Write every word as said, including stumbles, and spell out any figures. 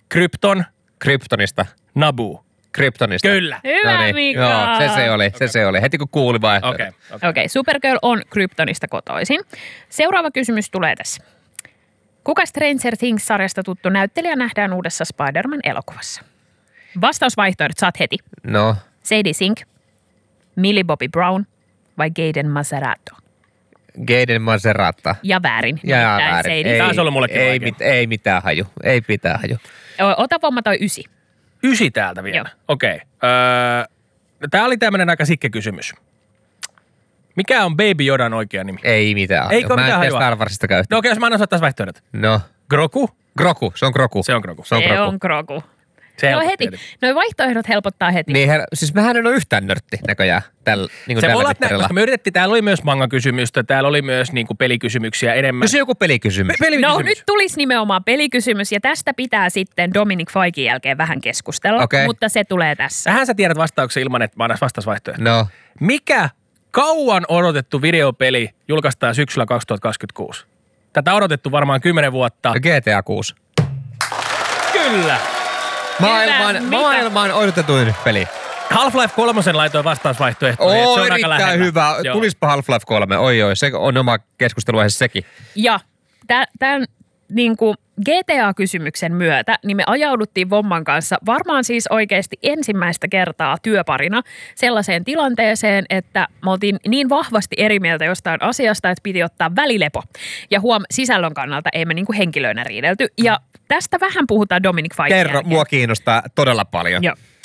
Krypton. Kryptonista. Naboo. Kryptonista. Kyllä. Hyvä, No niin. Mika. Joo, se se oli, se Okay. se oli. Heti kun kuuli vaihtoehdot. Okei. Okay, Okei, okay. okay, Supergirl on Kryptonista kotoisin. Seuraava kysymys tulee tässä. Kuka Stranger Things-sarjasta tuttu näyttelijä nähdään uudessa Spider-Man-elokuvassa? Vastausvaihtoehdot saat heti. No, Sadie Sink, Millie Bobby Brown vai Gaten Maserato? Gaten Maserata. Ja väärin. Ja Nimittäin väärin. Sadie Ei, Tää olisi ollut mullekin ei, vaikea. mit, ei mitään haju. Ei pitää haju. O- Ota vomma toi ysi. Ysi täältä vielä. Joo. Okei. Okay. Öö, Tämä oli tämmöinen aika sikkä kysymys. Mikä on Baby Yodan oikea nimi? Ei mitään haju. Eikö Mä mitään en tiedä hajua? Star Warsista käystä. No okei, okay, jos mä annan taas vaihtoehdot. No. Grogu? Grogu, se on Grogu. Se on Grogu. Se on Se Grogu. on Grogu. Se No helpotti heti. heti. Noi vaihtoehdot helpottaa heti. Niin, her, siis mähän en ole yhtään nörtti näköjään tällä, niin kuin Se voi tällä olla, että nä- mittarilla. koska me yritettiin, täällä oli myös manga-kysymystä, täällä oli myös niinku pelikysymyksiä enemmän. Kysy joku pelikysymys. Pe- pelikysymys. No nyt tulisi nimenomaan pelikysymys ja tästä pitää sitten Dominic Faikin jälkeen vähän keskustella, Okei. mutta se tulee tässä. Sähän sä tiedät vastauksen ilman, että mä annan vastausvaihtoehto. No, Mikä kauan odotettu videopeli julkaistaan syksyllä kaksituhattakaksikymmentäkuusi? Tätä on odotettu varmaan kymmenen vuotta. G T A kuusi. Kyllä. Maailman, Mika. maailman odotetuin peli. Half-Life kolmosen laitoin vastausvaihtoehtoon. Oo, se on aika erittäin lähellä. hyvä. Joo. Tulispa Half-Life kolme. Oi, oi, se on oma keskusteluaihe sekin. Ja tämän niin kuin G T A-kysymyksen myötä, niin me ajauduttiin Vomman kanssa varmaan siis oikeasti ensimmäistä kertaa työparina sellaiseen tilanteeseen, että me oltiin niin vahvasti eri mieltä jostain asiasta, että piti ottaa välilepo. Ja huom, sisällön kannalta ei me niin kuin henkilöinä riidelty. Ja tästä vähän puhutaan Dominic Faikin Kerro, jälkeen. mua kiinnostaa todella paljon. Joo.